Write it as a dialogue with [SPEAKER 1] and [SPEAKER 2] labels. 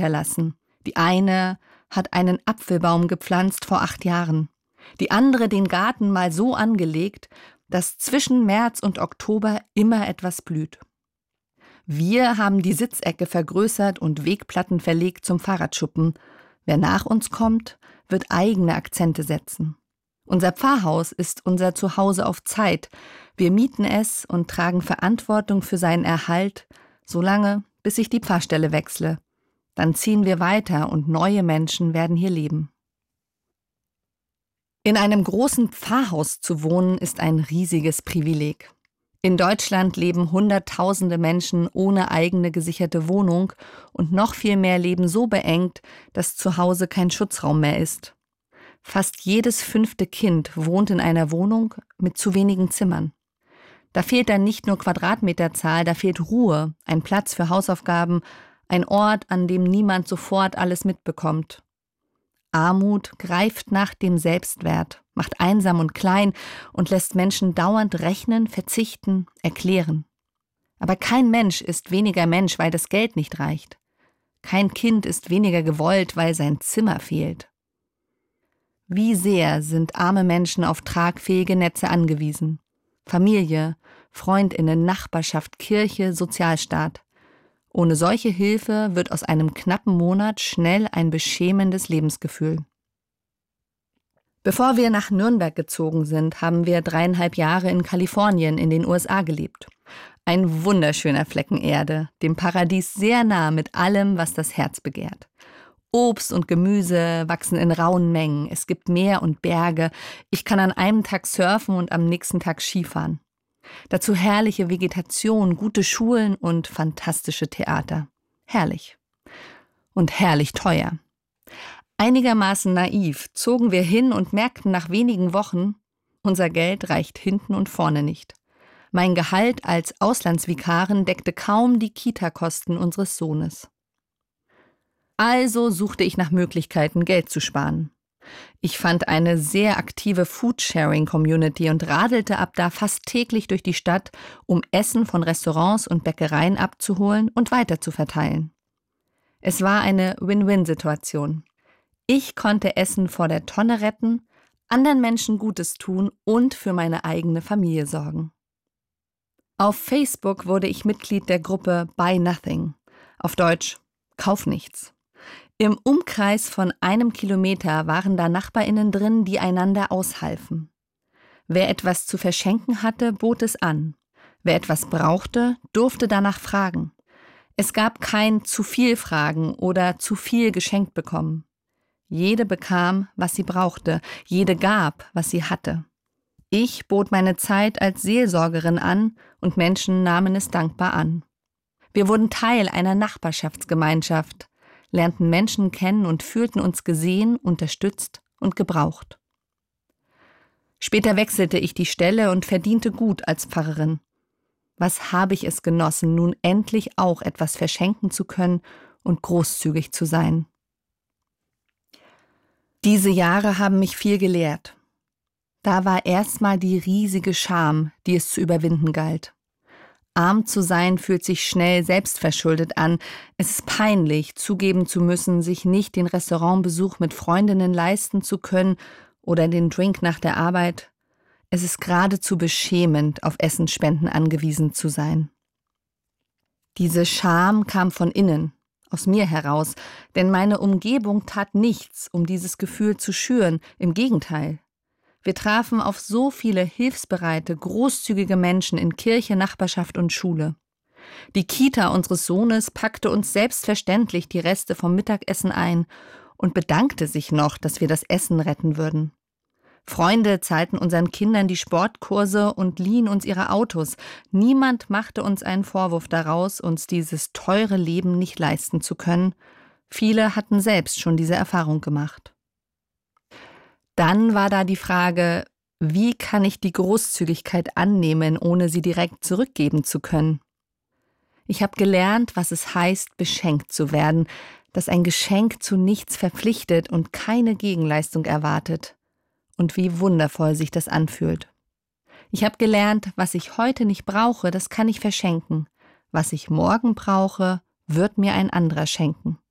[SPEAKER 1] hinterlassen. Die eine hat einen Apfelbaum gepflanzt vor 8 Jahren. Die andere den Garten mal so angelegt, dass zwischen März und Oktober immer etwas blüht. Wir haben die Sitzecke vergrößert und Wegplatten verlegt zum Fahrradschuppen. Wer nach uns kommt, wird eigene Akzente setzen. Unser Pfarrhaus ist unser Zuhause auf Zeit. Wir mieten es und tragen Verantwortung für seinen Erhalt, solange bis ich die Pfarrstelle wechsle. Dann ziehen wir weiter und neue Menschen werden hier leben. In einem großen Pfarrhaus zu wohnen, ist ein riesiges Privileg. In Deutschland leben Hunderttausende Menschen ohne eigene gesicherte Wohnung und noch viel mehr leben so beengt, dass zu Hause kein Schutzraum mehr ist. Fast jedes 5. Kind wohnt in einer Wohnung mit zu wenigen Zimmern. Da fehlt dann nicht nur Quadratmeterzahl, da fehlt Ruhe, ein Platz für Hausaufgaben, ein Ort, an dem niemand sofort alles mitbekommt. Armut greift nach dem Selbstwert, macht einsam und klein und lässt Menschen dauernd rechnen, verzichten, erklären. Aber kein Mensch ist weniger Mensch, weil das Geld nicht reicht. Kein Kind ist weniger gewollt, weil sein Zimmer fehlt. Wie sehr sind arme Menschen auf tragfähige Netze angewiesen? Familie, FreundInnen, Nachbarschaft, Kirche, Sozialstaat. Ohne solche Hilfe wird aus einem knappen Monat schnell ein beschämendes Lebensgefühl. Bevor wir nach Nürnberg gezogen sind, haben wir 3,5 Jahre in Kalifornien in den USA gelebt. Ein wunderschöner Flecken Erde, dem Paradies sehr nah mit allem, was das Herz begehrt. Obst und Gemüse wachsen in rauen Mengen, es gibt Meer und Berge, ich kann an einem Tag surfen und am nächsten Tag Skifahren. Dazu herrliche Vegetation, gute Schulen und fantastische Theater. Herrlich. Und herrlich teuer. Einigermaßen naiv zogen wir hin und merkten nach wenigen Wochen, unser Geld reicht hinten und vorne nicht. Mein Gehalt als Auslandsvikarin deckte kaum die Kita-Kosten unseres Sohnes. Also suchte ich nach Möglichkeiten, Geld zu sparen. Ich fand eine sehr aktive Foodsharing-Community und radelte ab da fast täglich durch die Stadt, um Essen von Restaurants und Bäckereien abzuholen und weiterzuverteilen. Es war eine Win-Win-Situation. Ich konnte Essen vor der Tonne retten, anderen Menschen Gutes tun und für meine eigene Familie sorgen. Auf Facebook wurde ich Mitglied der Gruppe Buy Nothing, auf Deutsch Kauf nichts. Im Umkreis von 1 Kilometer waren da NachbarInnen drin, die einander aushalfen. Wer etwas zu verschenken hatte, bot es an. Wer etwas brauchte, durfte danach fragen. Es gab kein zu viel Fragen oder zu viel geschenkt bekommen. Jede bekam, was sie brauchte, jede gab, was sie hatte. Ich bot meine Zeit als Seelsorgerin an und Menschen nahmen es dankbar an. Wir wurden Teil einer Nachbarschaftsgemeinschaft, lernten Menschen kennen und fühlten uns gesehen, unterstützt und gebraucht. Später wechselte ich die Stelle und verdiente gut als Pfarrerin. Was habe ich es genossen, nun endlich auch etwas verschenken zu können und großzügig zu sein. Diese Jahre haben mich viel gelehrt. Da war erstmal die riesige Scham, die es zu überwinden galt. Arm zu sein fühlt sich schnell selbstverschuldet an. Es ist peinlich, zugeben zu müssen, sich nicht den Restaurantbesuch mit Freundinnen leisten zu können oder den Drink nach der Arbeit. Es ist geradezu beschämend, auf Essensspenden angewiesen zu sein. Diese Scham kam von innen, aus mir heraus, denn meine Umgebung tat nichts, um dieses Gefühl zu schüren. Im Gegenteil. Wir trafen auf so viele hilfsbereite, großzügige Menschen in Kirche, Nachbarschaft und Schule. Die Kita unseres Sohnes packte uns selbstverständlich die Reste vom Mittagessen ein und bedankte sich noch, dass wir das Essen retten würden. Freunde zahlten unseren Kindern die Sportkurse und liehen uns ihre Autos. Niemand machte uns einen Vorwurf daraus, uns dieses teure Leben nicht leisten zu können. Viele hatten selbst schon diese Erfahrung gemacht. Dann war da die Frage, wie kann ich die Großzügigkeit annehmen, ohne sie direkt zurückgeben zu können? Ich habe gelernt, was es heißt, beschenkt zu werden, dass ein Geschenk zu nichts verpflichtet und keine Gegenleistung erwartet. Und wie wundervoll sich das anfühlt. Ich habe gelernt, was ich heute nicht brauche, das kann ich verschenken. Was ich morgen brauche, wird mir ein anderer schenken.